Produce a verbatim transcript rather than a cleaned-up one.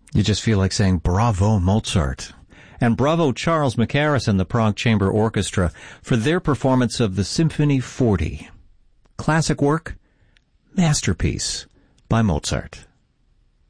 You just feel like saying, bravo, Mozart. And bravo, Charles Mackerras and the Prague Chamber Orchestra for their performance of the Symphony forty. Classic work, masterpiece by Mozart.